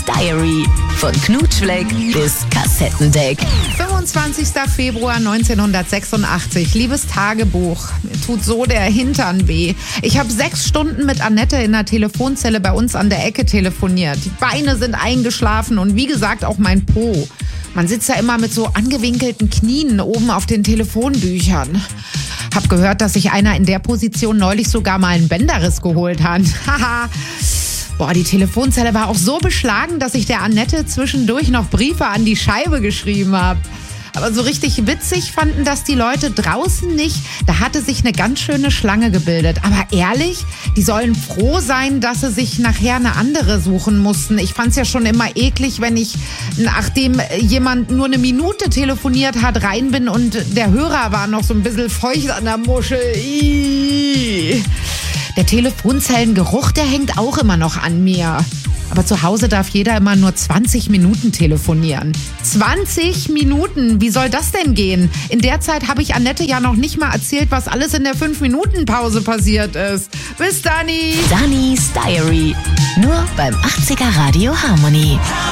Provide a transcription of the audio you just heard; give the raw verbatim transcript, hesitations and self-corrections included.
Diary. Von Knutschfleck bis Kassettendeck. fünfundzwanzigster Februar neunzehnhundertsechsundachtzig. Liebes Tagebuch, mir tut so der Hintern weh. Ich habe sechs Stunden mit Annette in der Telefonzelle bei uns an der Ecke telefoniert. Die Beine sind eingeschlafen und wie gesagt auch mein Po. Man sitzt ja immer mit so angewinkelten Knien oben auf den Telefonbüchern. Hab gehört, dass sich einer in der Position neulich sogar mal einen Bänderriss geholt hat. Haha. Boah, die Telefonzelle war auch so beschlagen, dass ich der Annette zwischendurch noch Briefe an die Scheibe geschrieben habe. Aber so richtig witzig fanden das die Leute draußen nicht. Da hatte sich eine ganz schöne Schlange gebildet. Aber ehrlich, die sollen froh sein, dass sie sich nachher eine andere suchen mussten. Ich fand's ja schon immer eklig, wenn ich, nachdem jemand nur eine Minute telefoniert hat, rein bin und der Hörer war noch so ein bisschen feucht an der Muschel. Iiii. Der Telefonzellengeruch, der hängt auch immer noch an mir. Aber zu Hause darf jeder immer nur zwanzig Minuten telefonieren. zwanzig Minuten? Wie soll das denn gehen? In der Zeit habe ich Annette ja noch nicht mal erzählt, was alles in der fünf Minuten Pause passiert ist. Bis Dani! Dannys Diary. Nur beim achtziger Radio Harmony.